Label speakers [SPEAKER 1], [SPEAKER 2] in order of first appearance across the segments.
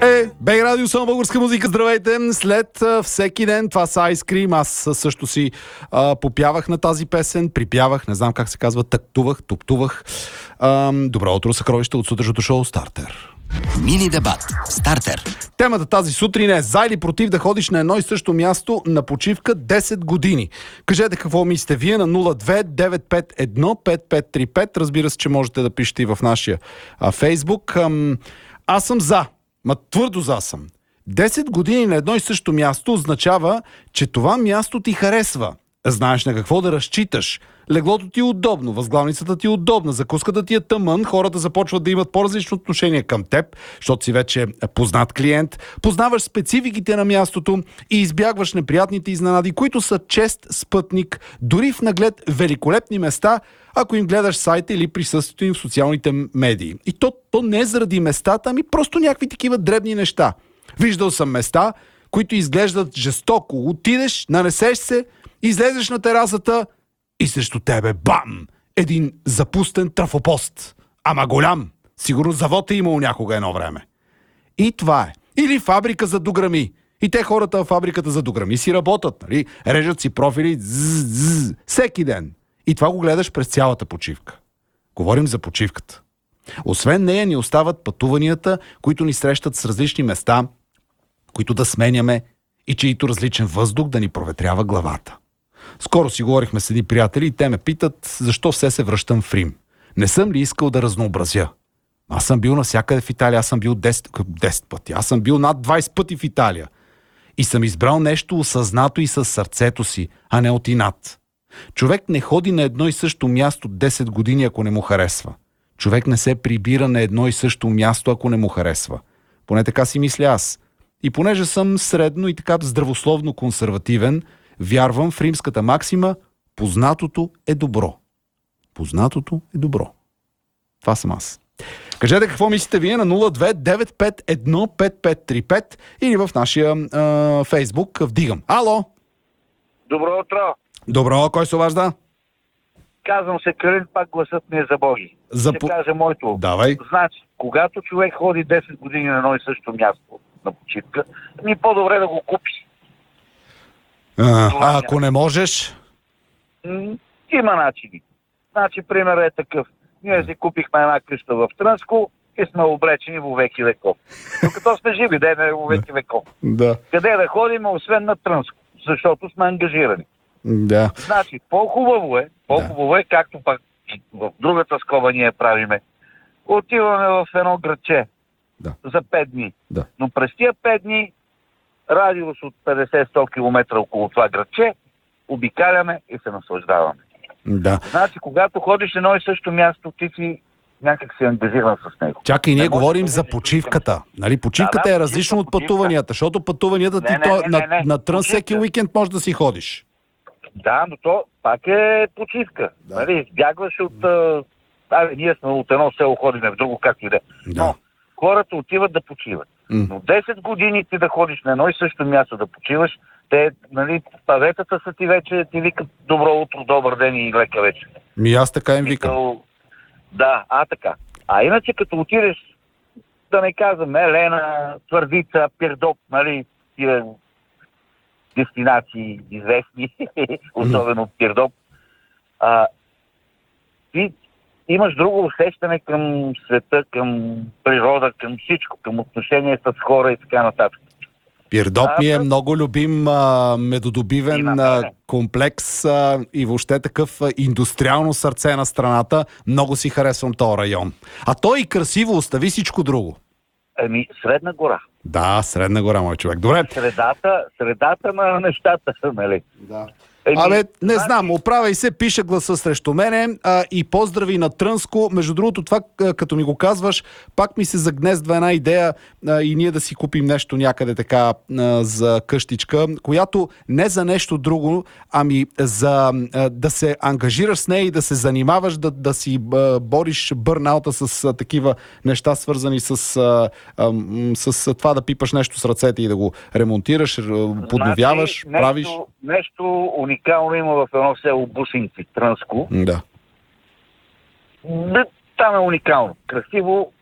[SPEAKER 1] Бей Радио, само българска музика, здравейте! След всеки ден, това са Ice Cream, аз също си попявах на тази песен, припявах, не знам как се казва, тактувах, туптувах. Добро утро, съкровище от сутрешното шоу Стартер.
[SPEAKER 2] Мини дебат Стартер.
[SPEAKER 1] Темата тази сутрин е: за или против да ходиш на едно и също място на почивка 10 години. Кажете какво мислите вие на 02-951-5535. Разбира се, че можете да пишете и в нашия Фейсбук. Аз съм за. Твърдо за съм. 10 години на едно и също място означава, че това място ти харесва. Знаеш на какво да разчиташ. Леглото ти е удобно, възглавницата ти е удобна, закуската ти е тъмън, хората започват да имат по-различно отношение към теб, защото си вече познат клиент, познаваш спецификите на мястото и избягваш неприятните изненади, които са чест спътник, дори в наглед великолепни места, ако им гледаш сайта или присъствието им в социалните медии. И то не е заради местата, ами просто някакви такива дребни неща. Виждал съм места, които изглеждат жестоко. Отидеш, нанесеш се, излезеш на терасата и срещу тебе, бам! Един запустен трафопост. Ама голям. Сигурно завод е имал някога едно време. И това е. Или фабрика за дограми. И те хората в фабриката за дограми си работят, нали? Режат си профили всеки ден. И това го гледаш през цялата почивка. Говорим за почивката. Освен нея ни остават пътуванията, които ни срещат с различни места, които да сменяме и чието различен въздух да ни проветрява главата. Скоро си говорихме с едни приятели и те ме питат защо все се връщам в Рим. Не съм ли искал да разнообразя? Аз съм бил навсякъде в Италия, аз съм бил 10 пъти, аз съм бил над 20 пъти в Италия. И съм избрал нещо осъзнато и със сърцето си, а не от инат. Човек не ходи на едно и също място 10 години, ако не му харесва. Човек не се прибира на едно и също място, ако не му харесва. Поне така си мисля аз. И понеже съм средно и така здравословно консервативен, вярвам в римската максима: познатото е добро. Познатото е добро. Това съм аз. Кажете какво мислите вие на 02-951-5535 или в нашия Фейсбук. Вдигам. Ало!
[SPEAKER 3] Добро утро!
[SPEAKER 1] Добро, кой се обажда?
[SPEAKER 3] Казвам се Калин, пак гласът ми е за Боги. Ще кажа моето.
[SPEAKER 1] Давай.
[SPEAKER 3] Значи, когато човек ходи 10 години на едно и също място на почивка, ми по-добре да го купи.
[SPEAKER 1] Ако не можеш?
[SPEAKER 3] Има начини. Значи, примерът е такъв. Ние си купихме една къща в Трънско и сме облечени во веки веков. Докато сме живи, во веки веков.
[SPEAKER 1] Да.
[SPEAKER 3] Къде да ходим, освен на Трънско? Защото сме ангажирани.
[SPEAKER 1] Да.
[SPEAKER 3] Значи, по-хубаво е, както пак в другата скоба ние правиме. Отиваме в едно градче за 5 дни.
[SPEAKER 1] Да.
[SPEAKER 3] Но през тия 5 дни радиус от 50-100 км около това градче обикаляме и се наслаждаваме.
[SPEAKER 1] Да.
[SPEAKER 3] Значи, когато ходиш на едно и също място, ти си някак си ангажиран с него.
[SPEAKER 1] Чакай, ние говорим за почивката. Нали? Почивката е различно от пътуванията, защото пътуванията на Трън всеки уикенд може да си ходиш.
[SPEAKER 3] Да, но то пак е почивка. Да. Нали, избягваш от... ние сме от едно село, ходиме в друго, както и да. Но хората отиват да почиват. Но 10 години ти да ходиш на едно и също място да почиваш, те, нали, паветата са ти вече, ти викат добро утро, добър ден и лека вечер.
[SPEAKER 1] Аз така им викам.
[SPEAKER 3] Да, така. А иначе като отидеш, да не казвам, Елена, Твърдица, Пирдоп, нали, тия дестинации известни, особено Пирдоп, ти имаш друго усещане към света, към природа, към всичко, към отношение с хора и така нататък.
[SPEAKER 1] Пирдоп ми е много любим медодобивен комплекс и въобще такъв индустриално сърце на страната. Много си харесвам този район. А той и красиво, остави всичко друго.
[SPEAKER 3] Средна гора.
[SPEAKER 1] Да, Средна гора, мой човек. Добре.
[SPEAKER 3] Средата на нещата, нали?
[SPEAKER 1] Да. Не знам, оправяй се, пише гласа срещу мене и поздрави на Трънско. Между другото, това, като ми го казваш, пак ми се загнездва една идея и ние да си купим нещо някъде така за къщичка, която не за нещо друго, ами за да се ангажираш с нея и да се занимаваш, да си бориш бърнаута с такива неща, свързани с това да пипаш нещо с ръцете и да го ремонтираш, подновяваш, правиш.
[SPEAKER 3] Нещо уникално има в едно село Бусинци, Трънско.
[SPEAKER 1] Да.
[SPEAKER 3] Там е уникално. Красиво,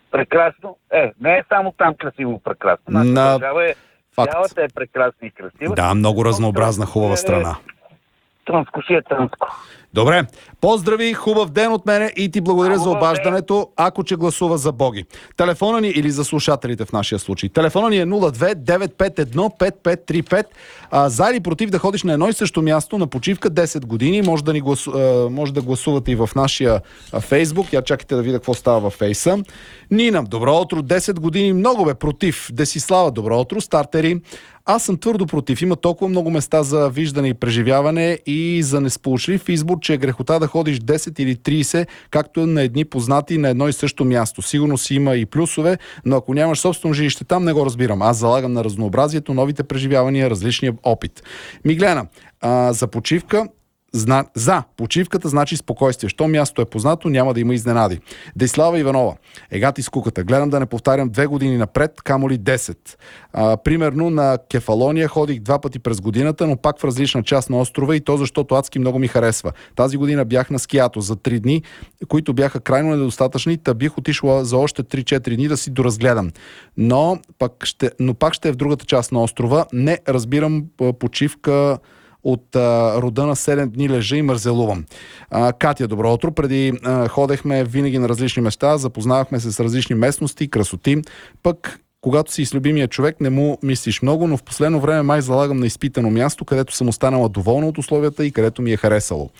[SPEAKER 3] прекрасно. Не е само там красиво прекрасно. Нашата държава цялата е прекрасна и красива.
[SPEAKER 1] Да, много разнообразна, хубава страна.
[SPEAKER 3] Трънско си е Трънско.
[SPEAKER 1] Добре, поздрави, хубав ден от мене и ти благодаря за обаждането, ако че гласува за Боги. Телефона ни или за слушателите в нашия случай. Телефона ни е 02-951-5535. За или против да ходиш на едно и също място на почивка 10 години. Може да гласувате и в нашия Фейсбук. Я чакайте да видя какво става във Фейса. Нина, добро утро, 10 години, много бе против. Десислава, добро утро, стартери. Аз съм твърдо против. Има толкова много места за виждане и преживяване и за несполучлив избор, че е грехота да ходиш 10 или 30, както на едни познати на едно и също място. Сигурно си има и плюсове, но ако нямаш собствено жилище там, не го разбирам. Аз залагам на разнообразието, новите преживявания, различния опит. Миглена, за почивка за почивката значи спокойствие. Що място е познато, няма да има изненади. Десислава Иванова. Ега ти скуката. Гледам да не повтарям 2 години напред, камо ли 10. Примерно на Кефалония ходих 2 пъти през годината, но пак в различна част на острова и то защото адски много ми харесва. Тази година бях на скиато за 3 дни, които бяха крайно недостатъчни, та бих отишла за още 3-4 дни да си доразгледам. Но пак ще е в другата част на острова. Не разбирам почивка от рода на 7 дни лежа и мързелувам. Катя, добро утро. Преди ходехме винаги на различни места, запознавахме се с различни местности, красоти. Пък, когато си с любимия човек, не му мислиш много, но в последно време май залагам на изпитано място, където съм останала доволна от условията и където ми е харесало.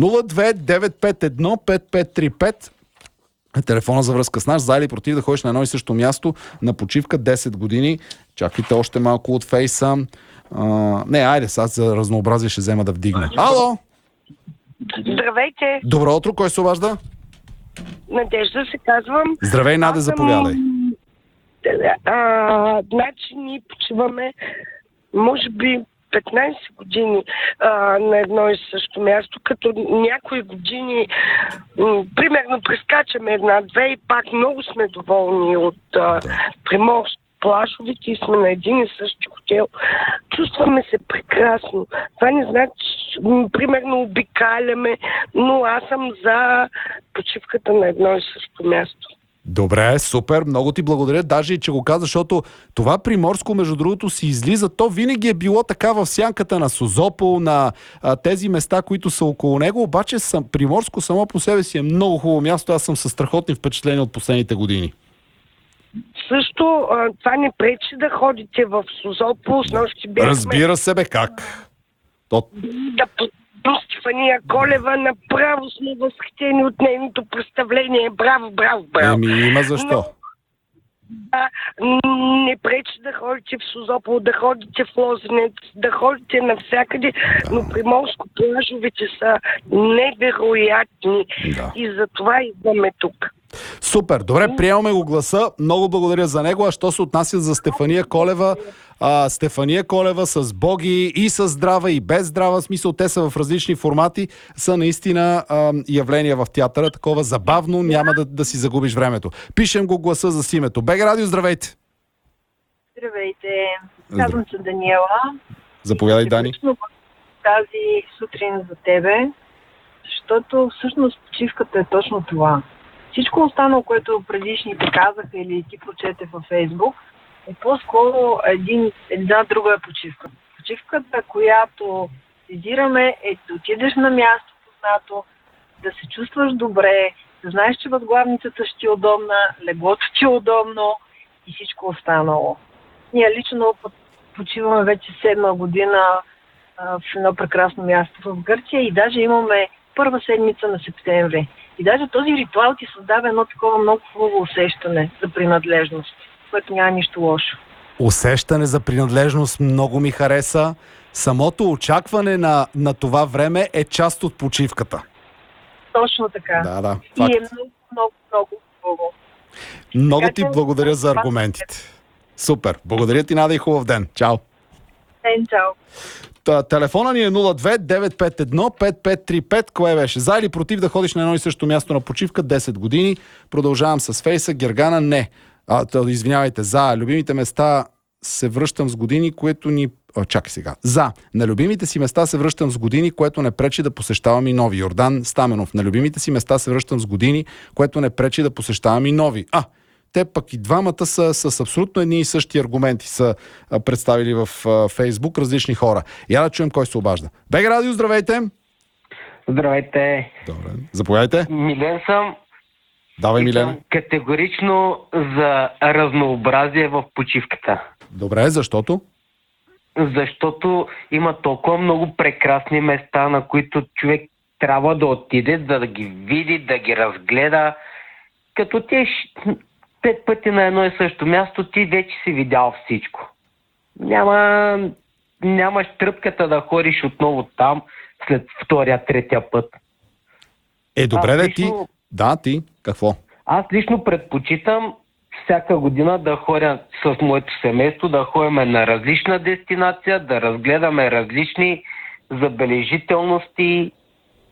[SPEAKER 1] 02-951-5535. Телефона за връзка с нас. За или против да ходиш на едно и също място на почивка 10 години. Чакайте още малко от Фейса. Айде, сега за разнообразие ще взема да вдигна. Ало!
[SPEAKER 4] Здравейте!
[SPEAKER 1] Добро утро, кой се обажда?
[SPEAKER 4] Надежда се казвам.
[SPEAKER 1] Здравей, Наде, заповядай.
[SPEAKER 4] Значи ние почиваме, може би 15 години на едно и също място, като някои години примерно прескачаме една-две и пак много сме доволни от Приморско. Плажовете и сме на един и същи хотел. Чувстваме се прекрасно. Това не значи, примерно обикаляме, но аз съм за почивката на едно и също място.
[SPEAKER 1] Добре, супер, много ти благодаря, даже и че го каза, защото това Приморско, между другото, си излиза. То винаги е било така в сянката на Созопол, на тези места, които са около него, обаче Приморско само по себе си е много хубаво място. Аз съм със страхотни впечатления от последните години.
[SPEAKER 4] Също това не пречи да ходите в Созопол.
[SPEAKER 1] Разбира се, бе, как?
[SPEAKER 4] Да Стефания Колева, направо сме възхитени от нейното представление. Браво, браво, браво.
[SPEAKER 1] Има защо.
[SPEAKER 4] Не пречи да ходите в Созопол, да ходите в Лозенец, да ходите навсякъде, но Приморско плажовете са невероятни и затова идваме тук.
[SPEAKER 1] Супер, добре, приемаме го гласа. Много благодаря за него. А що се отнася за Стефания Колева? Стефания Колева с Боги и с здрава и без здрава, смисъл те са в различни формати, са наистина явления в театъра. Такова забавно, няма да си загубиш времето. Пишем го гласа за Симето. БГ Радио, здравейте!
[SPEAKER 5] Здравейте! Казвам се Даниела.
[SPEAKER 1] Заповядай, Дани.
[SPEAKER 5] Тази сутрин за тебе, защото всъщност почивката е точно това. Всичко останало, което предишните казаха или ти прочете във Фейсбук, е по-скоро една друга почивка. Почивката, която визираме, е да отидеш на място познато, да се чувстваш добре, да знаеш, че възглавницата ще е удобна, леглото ти е удобно и всичко останало. Ние лично почиваме вече 7 година в едно прекрасно място в Гърция и даже имаме първа седмица на септември. И даже този ритуал ти създава едно такова много хубаво усещане за принадлежност, което няма нищо лошо.
[SPEAKER 1] Усещане за принадлежност много ми хареса. Самото очакване на това време е част от почивката.
[SPEAKER 5] Точно така.
[SPEAKER 1] Да, факт.
[SPEAKER 5] И е много хубаво.
[SPEAKER 1] Много ти благодаря за аргументите. Супер. Благодаря ти, Нада, и хубав ден. Чао.
[SPEAKER 5] Чао.
[SPEAKER 1] Телефона ни е 02-951-5535. Кое беше? За или против да ходиш на едно и също място на почивка 10 години? Продължавам с Фейса. Гергана не. Извинявайте. За любимите места се връщам с години, което ни... Чакай сега. За. На любимите си места се връщам с години, което не пречи да посещавам и нови. Йордан Стаменов. На любимите си места се връщам с години, което не пречи да посещавам и нови. те пък и двамата са с абсолютно едни и същи аргументи са представили в Фейсбук различни хора. Я да чуем кой се обажда. БГ Радио, здравейте!
[SPEAKER 6] Здравейте.
[SPEAKER 1] Добре, заповядайте.
[SPEAKER 6] Милен съм.
[SPEAKER 1] Давай,
[SPEAKER 6] И
[SPEAKER 1] Милен.
[SPEAKER 6] съм категорично за разнообразие в почивката.
[SPEAKER 1] Добре, защото?
[SPEAKER 6] Защото има толкова много прекрасни места, на които човек трябва да отиде, за да ги види, да ги разгледа. Като ти 5 пъти на едно и също място, ти вече си видял всичко. Нямаш тръпката да ходиш отново там след втория, третия път.
[SPEAKER 1] Добре,
[SPEAKER 6] Аз
[SPEAKER 1] да ти...
[SPEAKER 6] лично-
[SPEAKER 1] Да, ти. Какво?
[SPEAKER 6] Аз лично предпочитам всяка година да ходя с моето семейство, да ходим на различна дестинация, да разгледаме различни забележителности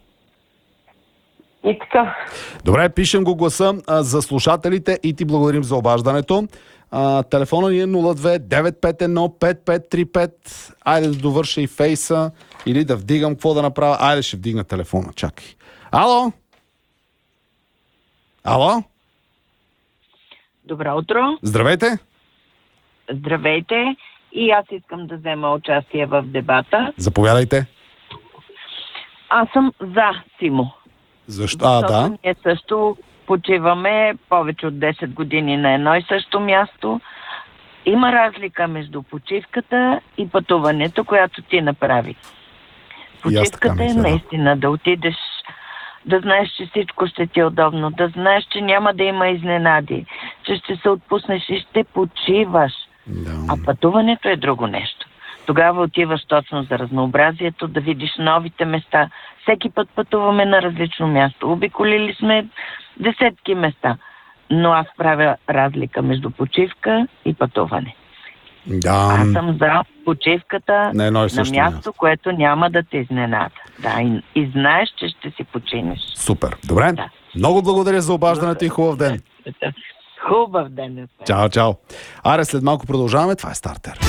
[SPEAKER 6] и така.
[SPEAKER 1] Добре, пишем го гласа за слушателите и ти благодарим за обаждането. Телефона ни е 02-951-5535. Айде да довърша и фейса или да вдигам какво да направя. Айде ще вдигна телефона, чакай. Ало? Ало?
[SPEAKER 7] Добро утро.
[SPEAKER 1] Здравейте.
[SPEAKER 7] Здравейте. И аз искам да взема участие в дебата.
[SPEAKER 1] Заповядайте.
[SPEAKER 7] Аз съм за Симо.
[SPEAKER 1] Защо?
[SPEAKER 7] Защото ние също почиваме повече от 10 години на едно и също място. Има разлика между почивката и пътуването, която ти направи.
[SPEAKER 1] И аз така
[SPEAKER 7] Почивката е
[SPEAKER 1] мисля, да.
[SPEAKER 7] наистина да отидеш, да знаеш, че всичко ще ти е удобно, да знаеш, че няма да има изненади, че ще се отпуснеш и ще почиваш.
[SPEAKER 1] Да.
[SPEAKER 7] А пътуването е друго нещо. Тогава отиваш точно за разнообразието, да видиш новите места. Всеки път пътуваме на различно място. Обиколили сме десетки места. Но аз правя разлика между почивка и пътуване.
[SPEAKER 1] Да.
[SPEAKER 7] Аз съм за почивката
[SPEAKER 1] На едно и
[SPEAKER 7] на
[SPEAKER 1] също
[SPEAKER 7] място, което няма да те изненада. Да, и знаеш, че ще си починеш.
[SPEAKER 1] Супер. Добре.
[SPEAKER 7] Да.
[SPEAKER 1] Много благодаря за обаждането и хубав ден.
[SPEAKER 7] Хубав ден.
[SPEAKER 1] Чао, чао. Аре, след малко продължаваме. Това е Стартер.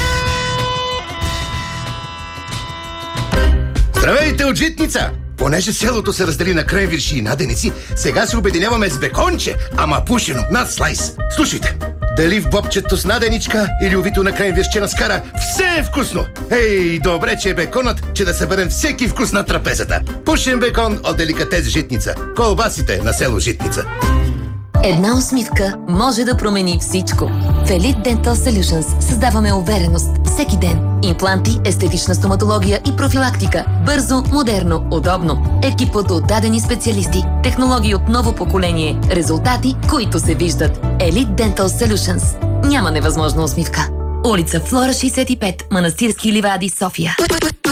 [SPEAKER 8] Здравейте от Житница! Понеже селото се раздели на кренвирши и наденици, сега се обединяваме с беконче, ама пушено, над слайс. Слушайте, дали в бобчето с наденичка или увито на кренвиршче на скара, все е вкусно! Ей, добре, че е беконът, че да съберем всеки вкус на трапезата. Пушен бекон от деликатес Житница. Колбасите на село Житница.
[SPEAKER 9] Една усмивка може да промени всичко. В Elite Dental Solutions създаваме увереност всеки ден. Импланти, естетична стоматология и профилактика. Бързо, модерно, удобно. Екип от отдадени специалисти. Технологии от ново поколение. Резултати, които се виждат. Elite Dental Solutions. Няма невъзможна усмивка. Улица Флора 65, Манастирски ливади, София.